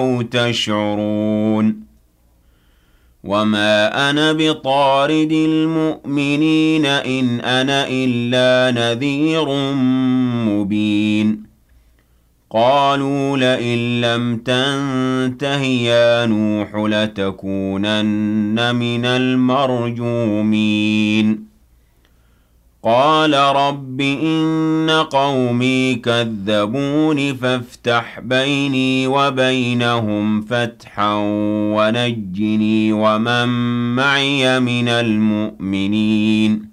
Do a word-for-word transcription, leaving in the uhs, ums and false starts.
تشعرون وما أنا بطارد المؤمنين إن أنا إلا نذير مبين قالوا لئن لم تنته يا نوح لتكونن من المرجومين قال رب إن قومي كذبون فافتح بيني وبينهم فتحا ونجني ومن معي من المؤمنين